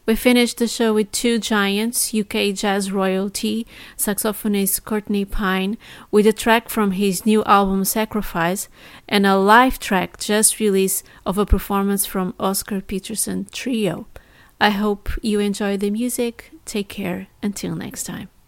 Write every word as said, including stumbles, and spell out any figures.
We finished the show with two giants, U K jazz royalty, saxophonist Courtney Pine, with a track from his new album Sacrifice, and a live track just released of a performance from Oscar Peterson Trio. I hope you enjoy the music. Take care. Until next time.